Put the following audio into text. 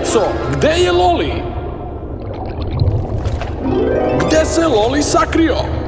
Deco, gde je Loli? Gde se Loli sakrio?